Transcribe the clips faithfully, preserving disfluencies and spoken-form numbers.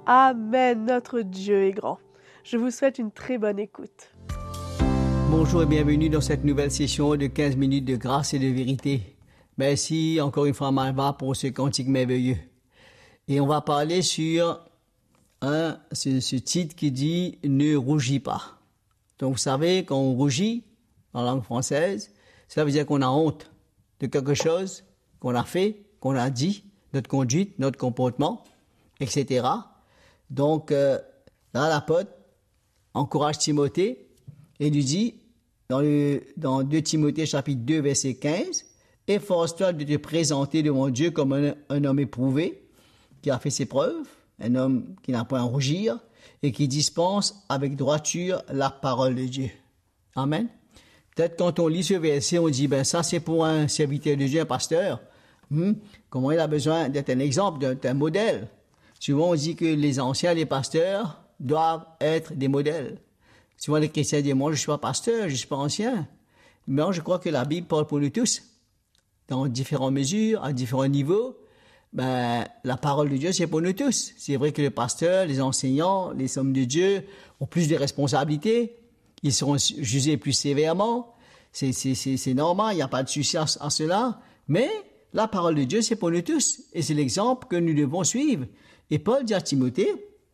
Amen, notre Dieu est grand. Je vous souhaite une très bonne écoute. Bonjour et bienvenue dans cette nouvelle session de quinze minutes de grâce et de vérité. Merci encore une fois Marva pour ce cantique merveilleux. Et on va parler sur hein, ce, ce titre qui dit « Ne rougis pas ». Donc vous savez, quand on rougit, en langue française, cela veut dire qu'on a honte de quelque chose qu'on a fait, qu'on a dit, notre conduite, notre comportement, et cetera. Donc euh, là, l'apôtre encourage Timothée et lui dit, dans, le, dans deux Timothée chapitre deux, verset quinze, « Efforce-toi de te présenter devant Dieu comme un, un homme éprouvé, qui a fait ses preuves, un homme qui n'a pas à rougir, et qui dispense avec droiture la parole de Dieu. » Amen. Peut-être quand on lit ce verset, on dit, ben ça c'est pour un serviteur de Dieu, un pasteur. Hmm? Comment il a besoin d'être un exemple, d'un, d'un modèle. Souvent on dit que les anciens, les pasteurs, doivent être des modèles. Souvent les chrétiens disent, moi je ne suis pas pasteur, je ne suis pas ancien. Mais je crois que la Bible parle pour nous tous. Dans différentes mesures, à différents niveaux, ben, la parole de Dieu, c'est pour nous tous. C'est vrai que les pasteurs, les enseignants, les hommes de Dieu ont plus de responsabilités. Ils seront jugés plus sévèrement. C'est, c'est, c'est, c'est normal, il n'y a pas de souci à, à cela. Mais la parole de Dieu, c'est pour nous tous. Et c'est l'exemple que nous devons suivre. Et Paul dit à Timothée,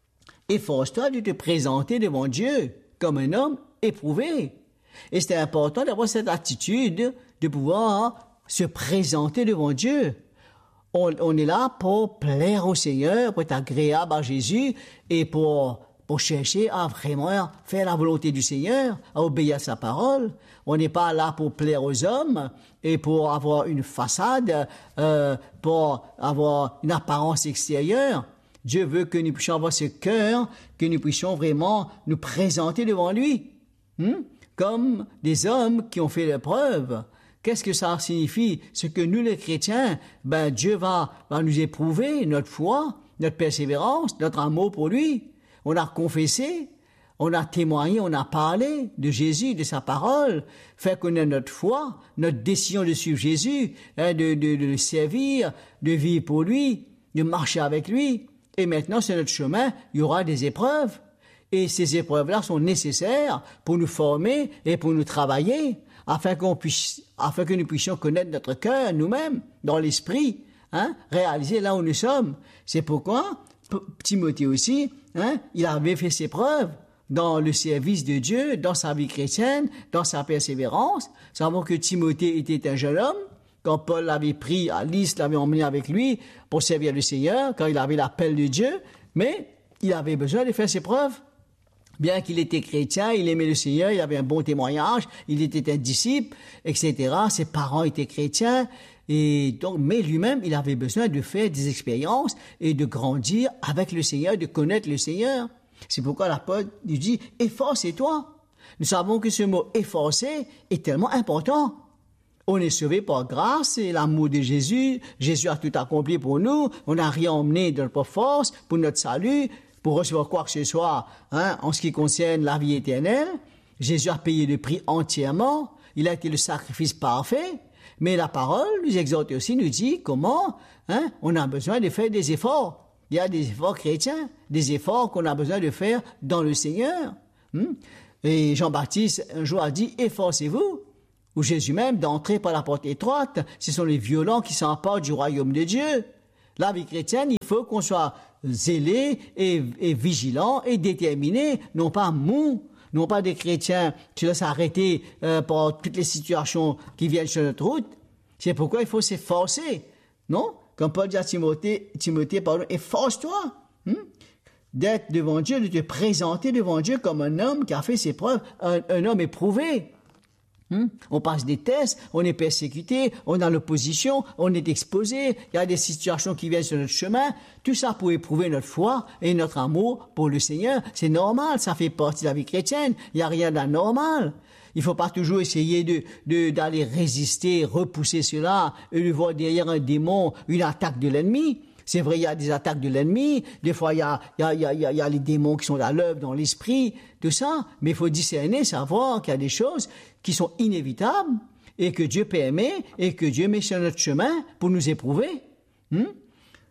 « Efforce-toi de te présenter devant Dieu comme un homme éprouvé. » Et c'est important d'avoir cette attitude de pouvoir se présenter devant Dieu. On, on est là pour plaire au Seigneur, pour être agréable à Jésus et pour, pour chercher à vraiment faire la volonté du Seigneur, à obéir à sa parole. On n'est pas là pour plaire aux hommes et pour avoir une façade, euh, pour avoir une apparence extérieure. Dieu veut que nous puissions avoir ce cœur, que nous puissions vraiment nous présenter devant lui, hmm? Comme des hommes qui ont fait les preuves. Qu'est-ce que ça signifie? Ce que nous, les chrétiens, ben, Dieu va, va nous éprouver notre foi, notre persévérance, notre amour pour lui. On a confessé, on a témoigné, on a parlé de Jésus, de sa parole, faire connaître notre foi, notre décision de suivre Jésus, hein, de, de, de le servir, de vivre pour lui, de marcher avec lui. Et maintenant, sur notre chemin, il y aura des épreuves. Et ces épreuves-là sont nécessaires pour nous former et pour nous travailler, afin qu'on puisse, afin que nous puissions connaître notre cœur nous-mêmes, dans l'esprit, hein, réaliser là où nous sommes. C'est pourquoi Timothée aussi, hein, il avait fait ses preuves dans le service de Dieu, dans sa vie chrétienne, dans sa persévérance. Nous savons que Timothée était un jeune homme. Quand Paul l'avait pris à Lys, l'avait emmené avec lui pour servir le Seigneur, quand il avait l'appel de Dieu, mais il avait besoin de faire ses preuves. Bien qu'il était chrétien, il aimait le Seigneur, il avait un bon témoignage, il était un disciple, et cetera. Ses parents étaient chrétiens, et donc, mais lui-même, il avait besoin de faire des expériences et de grandir avec le Seigneur, de connaître le Seigneur. C'est pourquoi l'apôtre lui dit, efforce-toi. Nous savons que ce mot efforcer est tellement important. On est sauvé par grâce et l'amour de Jésus. Jésus a tout accompli pour nous. On n'a rien emmené de notre force pour notre salut, pour recevoir quoi que ce soit, hein, en ce qui concerne la vie éternelle. Jésus a payé le prix entièrement. Il a été le sacrifice parfait. Mais la parole nous exhorte aussi, nous dit comment, hein, on a besoin de faire des efforts. Il y a des efforts chrétiens, des efforts qu'on a besoin de faire dans le Seigneur. Hmm? Et Jean-Baptiste, un jour, a dit, efforcez-vous. Ou Jésus même, d'entrer par la porte étroite. Ce sont les violents qui s'emparent du royaume de Dieu. La vie chrétienne, il faut qu'on soit zélé et, et vigilant et déterminé, non pas mou, non pas des chrétiens qui laissent arrêter euh, par toutes les situations qui viennent sur notre route. C'est pourquoi il faut s'efforcer, non? Comme Paul dit à Timothée, Timothée, pardon, efforce-toi, hmm? d'être devant Dieu, de te présenter devant Dieu comme un homme qui a fait ses preuves, un, un homme éprouvé. Hmm? On passe des tests, on est persécuté, on a l'opposition, on est exposé, il y a des situations qui viennent sur notre chemin, tout ça pour éprouver notre foi et notre amour pour le Seigneur. C'est normal, ça fait partie de la vie chrétienne, il n'y a rien d'anormal. Il ne faut pas toujours essayer de, de, d'aller résister, repousser cela, et de voir derrière un démon une attaque de l'ennemi. C'est vrai, il y a des attaques de l'ennemi, des fois il y a, il y a, il y a, il y a les démons qui sont à l'œuvre dans l'esprit, tout ça, mais il faut discerner, savoir qu'il y a des choses qui sont inévitables et que Dieu permet et que Dieu met sur notre chemin pour nous éprouver. Hmm?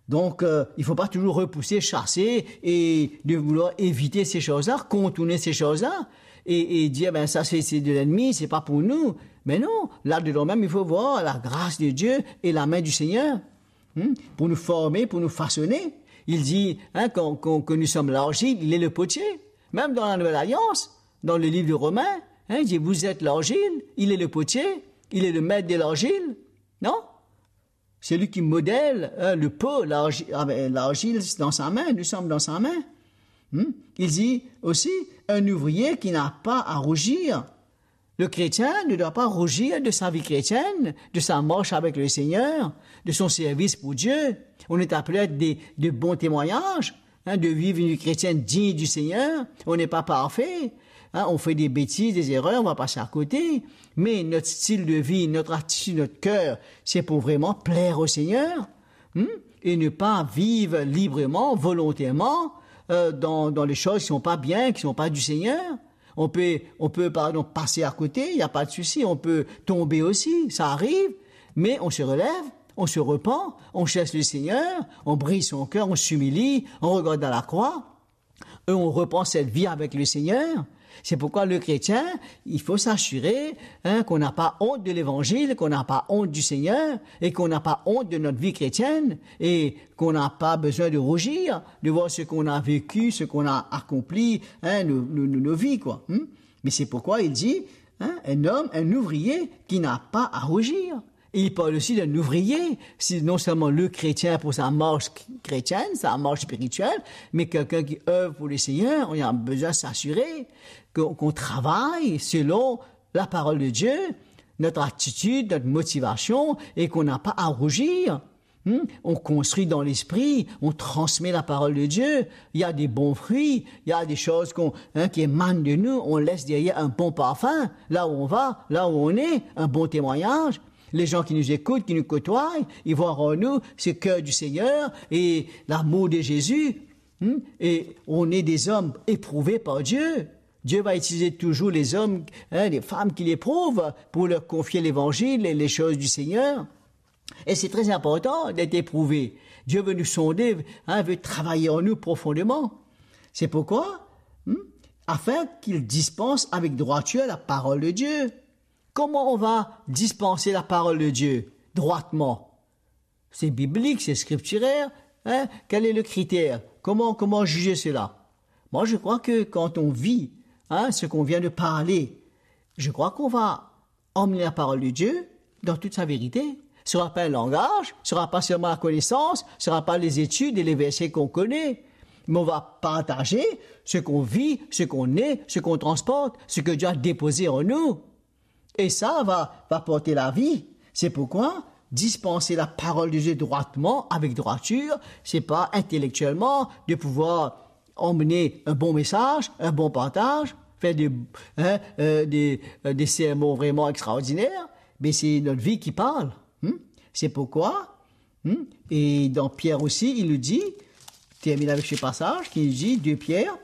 Donc, euh, il ne faut pas toujours repousser, chasser et de vouloir éviter ces choses-là, contourner ces choses-là et, et dire, ben ça c'est, c'est de l'ennemi, c'est pas pour nous. Mais non, là-dedans même, il faut voir la grâce de Dieu et la main du Seigneur hein, pour nous former, pour nous façonner. Il dit hein, qu'on, qu'on, que nous sommes l'argile, il est le potier. Même dans la Nouvelle Alliance, dans le livre de Romains, hein, il dit, vous êtes l'argile, il est le potier, il est le maître de l'argile. Non? C'est lui qui modèle hein, le pot, l'argile, l'argile dans sa main, nous sommes dans sa main. Hmm? Il dit aussi, un ouvrier qui n'a pas à rougir. Le chrétien ne doit pas rougir de sa vie chrétienne, de sa marche avec le Seigneur, de son service pour Dieu. On est appelé à être des, de bons témoignages, hein, de vivre une vie chrétienne digne du Seigneur. On n'est pas parfait. Hein, on fait des bêtises, des erreurs, on va passer à côté. Mais notre style de vie, notre attitude, notre cœur, c'est pour vraiment plaire au Seigneur hein, et ne pas vivre librement, volontairement, euh, dans, dans les choses qui sont pas bien, qui sont pas du Seigneur. On peut, on peut, pardon, passer à côté, il n'y a pas de souci. On peut tomber aussi, ça arrive. Mais on se relève, on se repent, on cherche le Seigneur, on brise son cœur, on s'humilie, on regarde à la croix, et on reprend cette vie avec le Seigneur. C'est pourquoi le chrétien, il faut s'assurer hein, qu'on n'a pas honte de l'Évangile, qu'on n'a pas honte du Seigneur et qu'on n'a pas honte de notre vie chrétienne et qu'on n'a pas besoin de rougir, de voir ce qu'on a vécu, ce qu'on a accompli, hein, nos, nos, nos vies, quoi. Hein? Mais c'est pourquoi il dit hein, un homme, un ouvrier qui n'a pas à rougir. Et il parle aussi d'un ouvrier, c'est non seulement le chrétien pour sa marche chrétienne, sa marche spirituelle, mais quelqu'un qui œuvre pour le Seigneur, on a besoin de s'assurer qu'on, qu'on travaille selon la parole de Dieu, notre attitude, notre motivation, et qu'on n'a pas à rougir. Hum? On construit dans l'esprit, on transmet la parole de Dieu, il y a des bons fruits, il y a des choses qu'on, hein, qui émanent de nous, on laisse derrière un bon parfum, là où on va, là où on est, un bon témoignage. Les gens qui nous écoutent, qui nous côtoient, ils voient en nous ce cœur du Seigneur et l'amour de Jésus. Hein? Et on est des hommes éprouvés par Dieu. Dieu va utiliser toujours les hommes, hein, les femmes qui l'éprouvent pour leur confier l'Évangile et les choses du Seigneur. Et c'est très important d'être éprouvé. Dieu veut nous sonder, hein, veut travailler en nous profondément. C'est pourquoi, hein, afin qu'il dispense avec droiture la parole de Dieu. Comment on va dispenser la parole de Dieu droitement? C'est biblique, c'est scripturaire. Hein? Quel est le critère? Comment, comment juger cela? Moi, je crois que quand on vit hein, ce qu'on vient de parler, je crois qu'on va emmener la parole de Dieu dans toute sa vérité. Ce ne sera pas un langage, ce ne sera pas seulement la connaissance, ce ne sera pas les études et les versets qu'on connaît. Mais on va partager ce qu'on vit, ce qu'on est, ce qu'on transporte, ce que Dieu a déposé en nous. Et ça va, va porter la vie. C'est pourquoi dispenser la parole de Dieu droitement, avec droiture, c'est pas intellectuellement de pouvoir emmener un bon message, un bon partage, faire des, hein, euh, des, euh, des sermons vraiment extraordinaires, mais c'est notre vie qui parle. Hein? C'est pourquoi, hein? Et dans Pierre aussi, il nous dit, termine avec ce passage, qui nous dit, deux Pierre,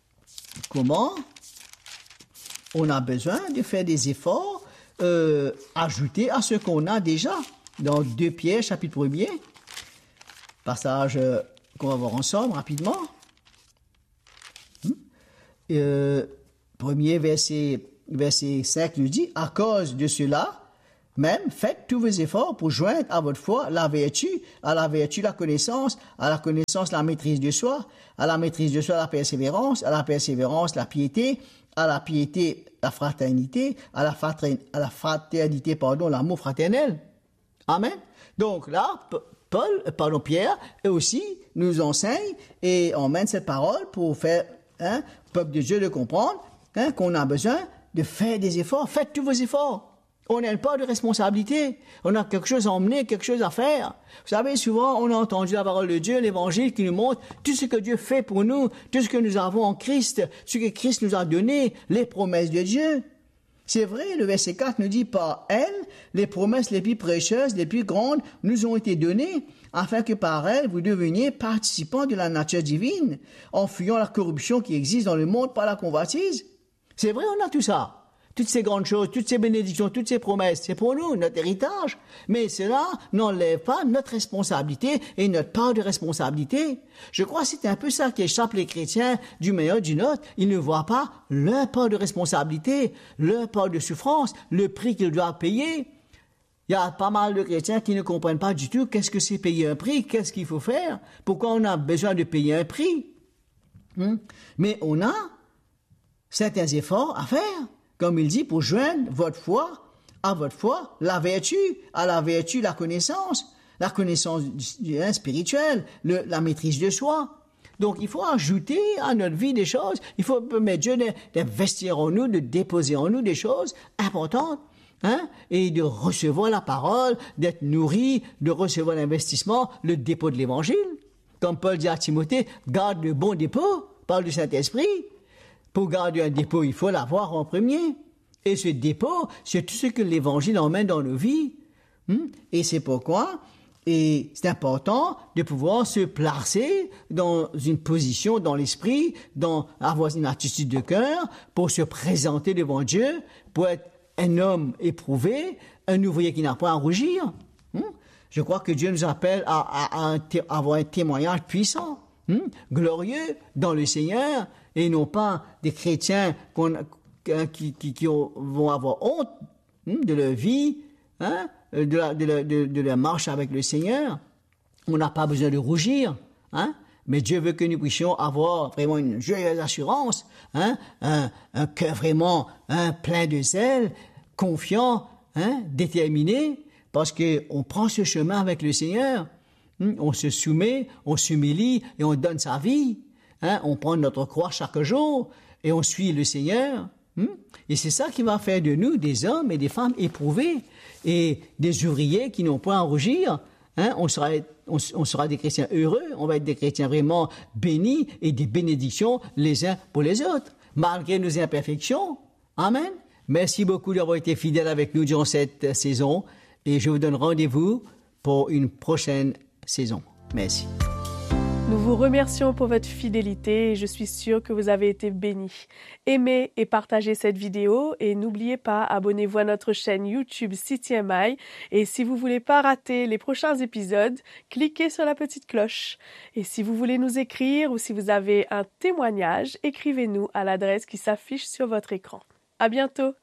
comment on a besoin de faire des efforts euh, ajoutés à ce qu'on a déjà. Dans deux Pierre, chapitre premier, passage euh, qu'on va voir ensemble rapidement. Hum. Euh, premier verset, verset cinq nous dit, « À cause de cela, même faites tous vos efforts pour joindre à votre foi la vertu, à la vertu la connaissance, à la connaissance la maîtrise de soi, à la maîtrise de soi la persévérance, à la persévérance la piété, à la piété la fraternité, à la fraternité, à la fraternité pardon, l'amour fraternel. » Amen. Donc là, Paul, pardon, Pierre, aussi nous enseigne et emmène cette parole pour faire, hein, peuple de Dieu de comprendre hein, qu'on a besoin de faire des efforts. Faites tous vos efforts. On n'a pas de responsabilité. On a quelque chose à emmener, quelque chose à faire. Vous savez, souvent, on a entendu la parole de Dieu, l'Évangile qui nous montre tout ce que Dieu fait pour nous, tout ce que nous avons en Christ, ce que Christ nous a donné, les promesses de Dieu. C'est vrai, le verset quatre nous dit, par elle, les promesses les plus précieuses, les plus grandes, nous ont été données, afin que par elle, vous deveniez participants de la nature divine, en fuyant la corruption qui existe dans le monde par la convoitise. C'est vrai, on a tout ça. toutes ces grandes choses, toutes ces bénédictions, toutes ces promesses, c'est pour nous, notre héritage. Mais cela n'enlève pas notre responsabilité et notre part de responsabilité. Je crois que c'est un peu ça qui échappe les chrétiens du meilleur du nôtre. Ils ne voient pas leur part de responsabilité, leur part de souffrance, le prix qu'ils doivent payer. Il y a pas mal de chrétiens qui ne comprennent pas du tout qu'est-ce que c'est payer un prix, qu'est-ce qu'il faut faire, pourquoi on a besoin de payer un prix. Hmm? Mais on a certains efforts à faire, comme il dit, pour joindre votre foi à votre foi, la vertu, à la vertu, la connaissance, la connaissance hein, spirituelle, le, la maîtrise de soi. Donc, il faut ajouter à notre vie des choses, il faut permettre Dieu d'investir en nous, de déposer en nous des choses importantes. Hein, et de recevoir la parole, d'être nourri, de recevoir l'investissement, le dépôt de l'évangile. Comme Paul dit à Timothée, garde le bon dépôt, parle du Saint-Esprit. Pour garder un dépôt, il faut l'avoir en premier. Et ce dépôt, c'est tout ce que l'évangile emmène dans nos vies. Hum? Et c'est pourquoi, et c'est important de pouvoir se placer dans une position dans l'esprit, dans avoir une attitude de cœur, pour se présenter devant Dieu, pour être un homme éprouvé, un ouvrier qui n'a pas à rougir. Hum? Je crois que Dieu nous appelle à, à, à, un té- à avoir un témoignage puissant, hum? glorieux dans le Seigneur, et non pas des chrétiens qu'on, qui, qui, qui ont, vont avoir honte hum? de leur vie, hein? de, la, de, la, de, de leur marche avec le Seigneur. On n'a pas besoin de rougir, hein? Mais Dieu veut que nous puissions avoir vraiment une joyeuse assurance, hein? un, un cœur vraiment hein, plein de zèle, confiant, hein, déterminé, parce qu'on prend ce chemin avec le Seigneur. Hum, on se soumet, on s'humilie et on donne sa vie. Hein? On prend notre croix chaque jour et on suit le Seigneur. Hum? Et c'est ça qui va faire de nous des hommes et des femmes éprouvés et des ouvriers qui n'ont point à rougir. Hein? On sera, on, on sera des chrétiens heureux, on va être des chrétiens vraiment bénis et des bénédictions les uns pour les autres, malgré nos imperfections. Amen. Merci beaucoup d'avoir été fidèles avec nous durant cette saison et je vous donne rendez-vous pour une prochaine saison. Merci. Nous vous remercions pour votre fidélité et je suis sûre que vous avez été bénis. Aimez et partagez cette vidéo et n'oubliez pas, abonnez-vous à notre chaîne YouTube C T M I et si vous voulez pas rater les prochains épisodes, cliquez sur la petite cloche. Et si vous voulez nous écrire ou si vous avez un témoignage, écrivez-nous à l'adresse qui s'affiche sur votre écran. À bientôt!